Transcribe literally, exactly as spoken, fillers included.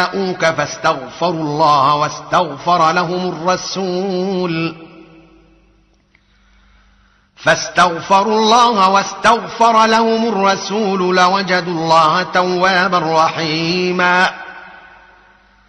جاءوك فاستغفروا الله واستغفر لهم الرسول فاستغفروا الله واستغفر لهم الرسول لوجدوا الله توابا رحيما